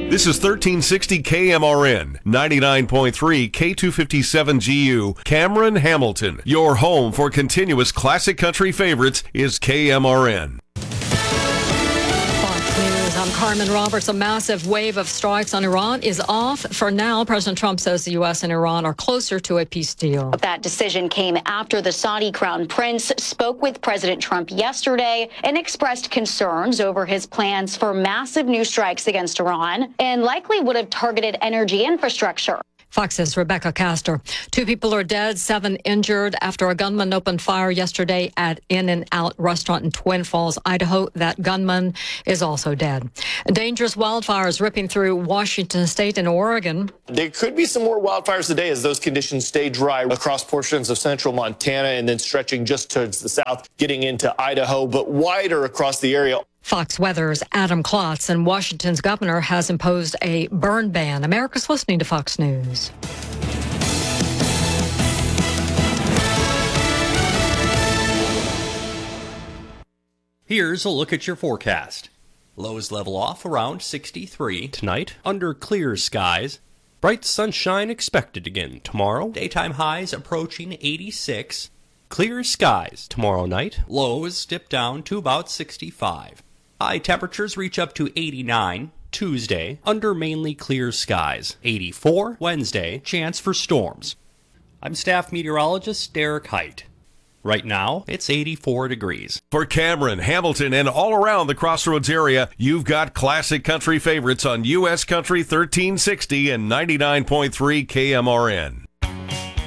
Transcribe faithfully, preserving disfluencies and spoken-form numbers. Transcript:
This is thirteen sixty K M R N, ninety-nine point three K two fifty-seven G U, Cameron, Hamilton. Your home for continuous classic country favorites is K M R N. Fox News, I'm Carmen Roberts. A massive wave of strikes on Iran is off. For now, President Trump says the U S and Iran are closer to a peace deal. That decision came after the Saudi crown prince spoke with President Trump yesterday and expressed concerns over his plans for massive new strikes against Iran and likely would have targeted energy infrastructure. Fox's Rebecca Castor. Two people are dead, seven injured after a gunman opened fire yesterday at In-N-Out restaurant in Twin Falls, Idaho. That gunman is also dead. Dangerous wildfires ripping through Washington state and Oregon. There could be some more wildfires today as those conditions stay dry across portions of central Montana and then stretching just towards the south, getting into Idaho, but wider across the area. Fox Weather's Adam Klotz, and Washington's governor has imposed a burn ban. America's listening to Fox News. Here's a look at your forecast. Lows level off around sixty-three tonight, under clear skies. Bright sunshine expected again tomorrow. Daytime highs approaching eighty-six. Clear skies tomorrow night. Lows dip down to about sixty-five. High temperatures reach up to eighty-nine Tuesday, under mainly clear skies. eighty-four Wednesday, chance for storms. I'm staff meteorologist Derek Height. Right now, it's eighty-four degrees. For Cameron, Hamilton, and all around the Crossroads area, you've got classic country favorites on U S Country thirteen sixty and ninety-nine point three K M R N.